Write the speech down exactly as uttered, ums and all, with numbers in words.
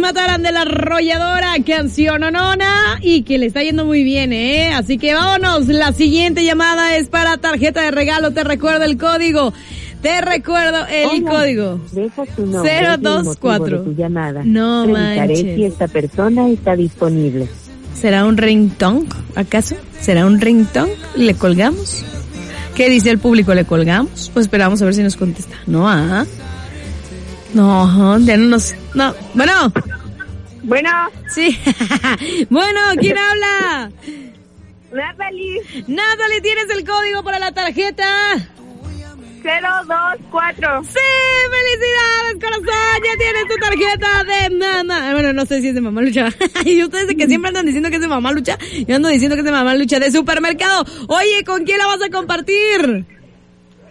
Mataran de la Arrolladora, canción onona, y que le está yendo muy bien, ¿eh? Así que vámonos, la siguiente llamada es para tarjeta de regalo, te recuerdo el código, te recuerdo el Hola, código. Deja tu nombre cero y dos el motivo cuatro. de tu llamada. No Revisaré manches. si esta persona está disponible. ¿Será un ringtone, acaso? ¿Será un ringtone? ¿Le colgamos? ¿Qué dice el público? ¿Le colgamos? Pues esperamos a ver si nos contesta. No, ah. No, ya no nos... No, bueno. Bueno. Sí. Bueno, ¿quién habla? Natalie. Natalie, ¿tienes el código para la tarjeta? cero dos cuatro. ¡Sí! ¡Felicidades, corazón! Ya tienes tu tarjeta de mamá. Bueno, no sé si es de Mamá Lucha. Y ustedes que siempre andan diciendo que es de Mamá Lucha, yo ando diciendo que es de Mamá Lucha de supermercado. Oye, ¿con quién la vas a compartir?